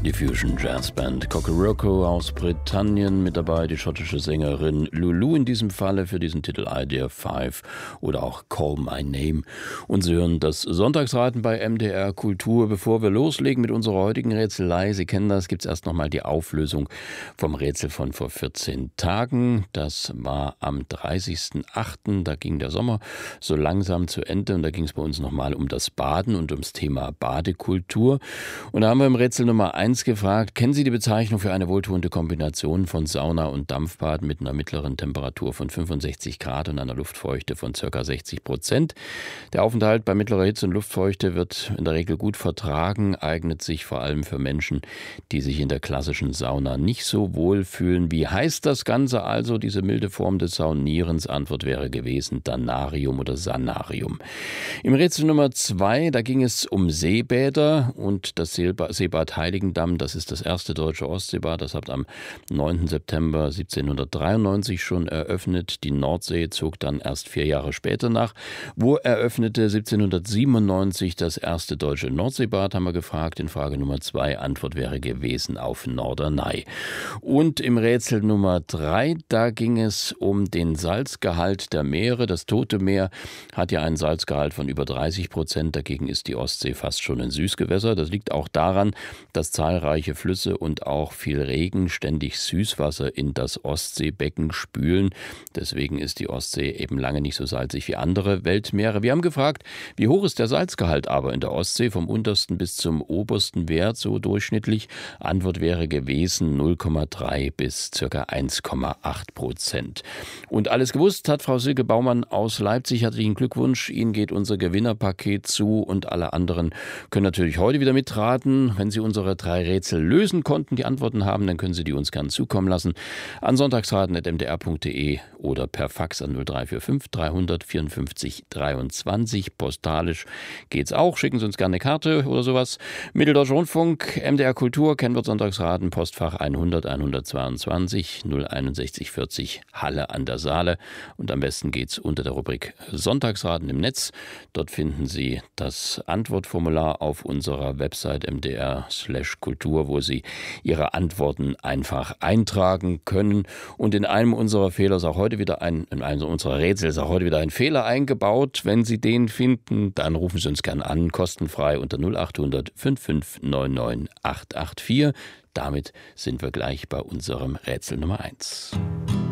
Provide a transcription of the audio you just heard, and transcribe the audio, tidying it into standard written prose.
Die Fusion Jazz Band Kokoroko aus Britannien, mit dabei die schottische Sängerin Lulu in diesem Falle für diesen Titel Idea 5 oder auch Call My Name. Und Sie hören das Sonntagsraten bei MDR Kultur. Bevor wir loslegen mit unserer heutigen Rätselei, Sie kennen das, gibt es erst nochmal die Auflösung vom Rätsel von vor 14 Tagen. Das war am 30.08., da ging der Sommer so langsam zu Ende und da ging es bei uns nochmal um das Baden und ums Thema Badekultur. Und da haben wir im Rätsel Nummer 1 gefragt, kennen Sie die Bezeichnung für eine wohltuende Kombination von Sauna und Dampfbad mit einer mittleren Temperatur von 65 Grad und einer Luftfeuchte von ca. 60%? Der Aufenthalt bei mittlerer Hitze und Luftfeuchte wird in der Regel gut vertragen, eignet sich vor allem für Menschen, die sich in der klassischen Sauna nicht so wohl fühlen. Wie heißt das Ganze also, diese milde Form des Saunierens? Antwort wäre gewesen Danarium oder Sanarium. Im Rätsel Nummer 2, da ging es um Seebäder und das Seebad Heiligendamm. Das ist das erste deutsche Ostseebad. Das hat am 9. September 1793 schon eröffnet. Die Nordsee zog dann erst 4 Jahre später nach. Wo eröffnete 1797 das erste deutsche Nordseebad, haben wir gefragt. In Frage Nummer 2, Antwort wäre gewesen auf Norderney. Und im Rätsel Nummer 3, da ging es um den Salzgehalt der Meere. Das Tote Meer hat ja einen Salzgehalt von über 30%. Dagegen ist die Ostsee fast schon ein Süßgewässer. Das liegt auch daran, dass zahlreiche Flüsse und auch viel Regen ständig Süßwasser in das Ostseebecken spülen. Deswegen ist die Ostsee eben lange nicht so salzig wie andere Weltmeere. Wir haben gefragt, wie hoch ist der Salzgehalt aber in der Ostsee vom untersten bis zum obersten Wert so durchschnittlich? Antwort wäre gewesen 0,3 bis ca. 1,8%. Und alles gewusst hat Frau Silke Baumann aus Leipzig. Herzlichen Glückwunsch. Ihnen geht unser Gewinnerpaket zu und alle anderen können natürlich heute wieder mitraten. Wenn Sie unsere 3 Rätsel lösen konnten, die Antworten haben, dann können Sie die uns gern zukommen lassen an sonntagsraten@mdr.de oder per Fax an 0345 354 23. Postalisch geht's auch. Schicken Sie uns gerne eine Karte oder sowas. Mitteldeutscher Rundfunk, MDR Kultur, Kennwort Sonntagsraten, Postfach 100 122 061 40 Halle an der Saale. Und am besten geht's unter der Rubrik Sonntagsraten im Netz. Dort finden Sie das Antwortformular auf unserer Website mdr/kultur, wo Sie Ihre Antworten einfach eintragen können. Und in einem unserer Fehler ist auch heute wieder in einem unserer Rätsel ist auch heute wieder ein Fehler eingebaut. Wenn Sie den finden, dann rufen Sie uns gerne an, kostenfrei unter 0800 5599 884. Damit sind wir gleich bei unserem Rätsel Nummer 1.